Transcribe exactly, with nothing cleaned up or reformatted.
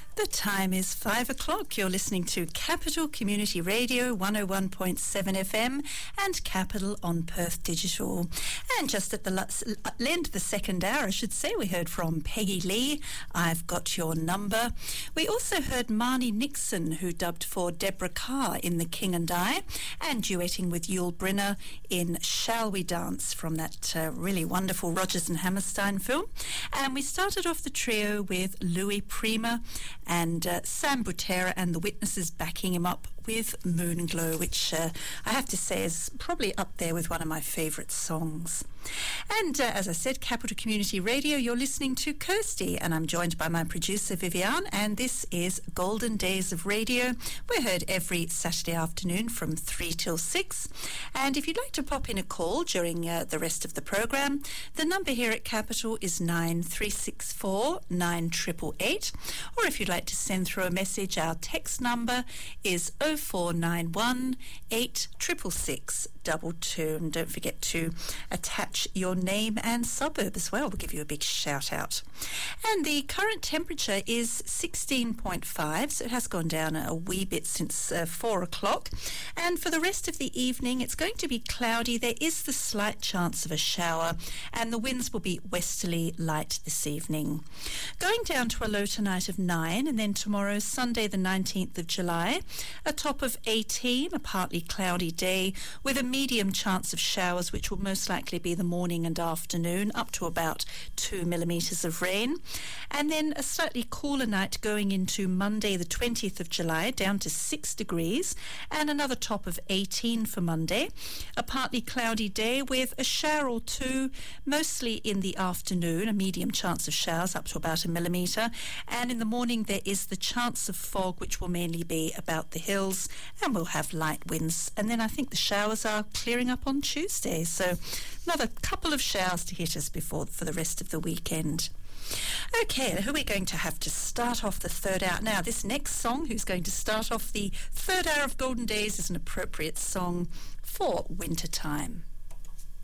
The time is five o'clock. You're listening to Capital Community Radio, one oh one point seven F M, and Capital on Perth Digital. And just at the end of the second hour, I should say, we heard from Peggy Lee, I've Got Your Number. We also heard Marnie Nixon, who dubbed for Deborah Carr in The King and I, and duetting with Yul Brynner in Shall We Dance from that uh, really wonderful Rodgers and Hammerstein film. And we started off the trio with Louis Prima and uh, Sam Butera and the Witnesses backing him up with Moonglow, which uh, I have to say is probably up there with one of my favourite songs. And uh, as I said, Capital Community Radio, you're listening to Kirsty, and I'm joined by my producer Vivian, and this is Golden Days of Radio. We're heard every Saturday afternoon from three till six. And if you'd like to pop in a call during uh, the rest of the programme, the number here at Capital is nine three six four nine eight eight eight. Or if you'd like to send through a message, our text number is oh four nine one eight six six six double two. And don't forget to attach your name and suburb as well. We'll give you a big shout out. And the current temperature is sixteen point five, so it has gone down a wee bit since uh, four o'clock. And for the rest of the evening, it's going to be cloudy. There is the slight chance of a shower, and the winds will be westerly light this evening. Going down to a low tonight of nine, and then tomorrow, Sunday the nineteenth of July, a top of eighteen, a partly cloudy day with a medium chance of showers, which will most likely be the morning and afternoon, up to about two millimetres of rain. And then a slightly cooler night going into Monday the twentieth of July, down to six degrees, and another top of eighteen for Monday. A partly cloudy day with a shower or two, mostly in the afternoon, a medium chance of showers up to about a millimetre. And in the morning there is the chance of fog, which will mainly be about the hills, and we'll have light winds. And then I think the showers are clearing up on Tuesday, so another couple of showers to hit us before for the rest of the weekend. Okay, who are we going to have to start off the third hour? Now, this next song, who's going to start off the third hour of Golden Days, is an appropriate song for wintertime.